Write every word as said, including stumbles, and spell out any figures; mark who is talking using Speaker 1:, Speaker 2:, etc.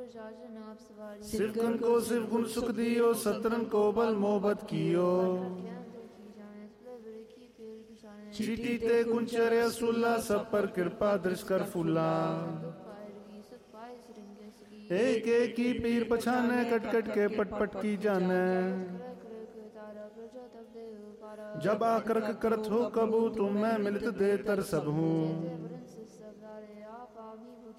Speaker 1: सिवकन को शिव गुण सुख दियो, सतरन को बल मोहब्बत कियो। चीटी ते कुंचर्या सुला, सब पर कृपा दृश कर फूला। एक एक की पीर पछाने, कट कट के पट पट की जाने। जब आक्रक करत हो कबू, तुम मैं मिलित दे तर सब हूँ।